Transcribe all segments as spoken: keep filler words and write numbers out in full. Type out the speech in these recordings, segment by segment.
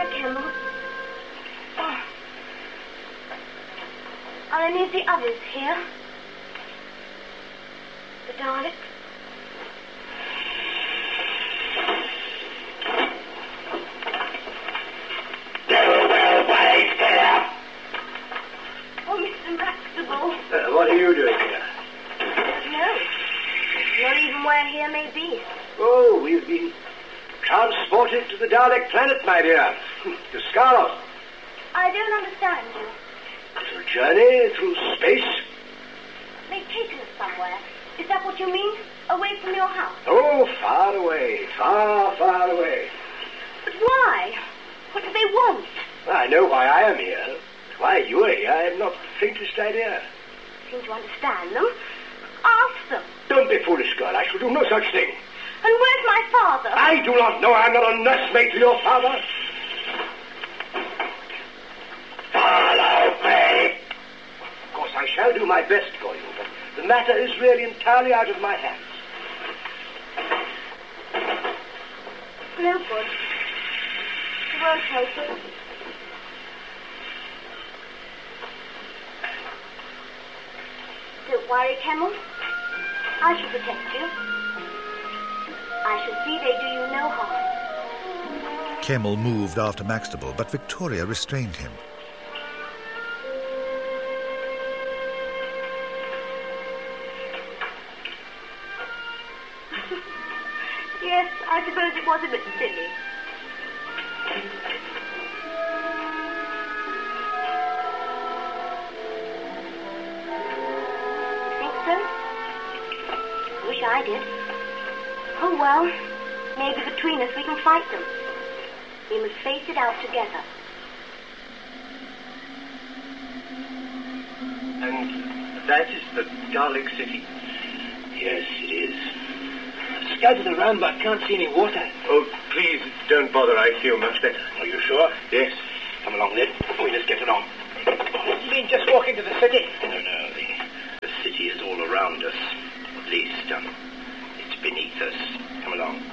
here, Kemmel. Oh. Are any of the others here? The Daleks? Oh, Mister Maxwell. Uh, what are you doing here? I don't know. Not even where here may be. Oh, we've been transported to the Dalek planet, my dear. To Scarlet. I don't understand you. It's a journey through space. They've taken us somewhere. Is that what you mean? Away from your house? Oh, far away, far, far away. But why? What do they want? I know why I am here. Why you are here, I have not the faintest idea. Seem to understand them. Ask them. Don't be foolish, girl. I shall do no such thing. And where's my father? I do not know. I'm not a nursemaid to your father. Follow me. Of course, I shall do my best for you, but the matter is really entirely out of my hands. No good. It won't help us. Don't worry, Kemmel. I shall protect you. I shall see they do you no harm. Kemmel moved after Maxtable, but Victoria restrained him. Yes, I suppose it was a bit silly. Think so? Wish I did. Oh, well, maybe between us we can fight them. We must face it out together. And that is the Dalek city? Yes, it is. Scattered around, but I can't see any water. Oh, please, don't bother. I feel much better. Are you sure? Yes. Come along, then. We must get along. You mean just walk into the city? No, no. The, the city is all around us. At least, um, it's beneath us. Come along.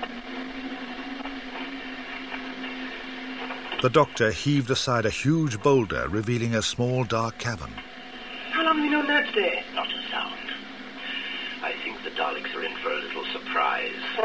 The doctor heaved aside a huge boulder, revealing a small dark cavern. How long have you known that's there? Not a sound. I think the Daleks are in for a little surprise.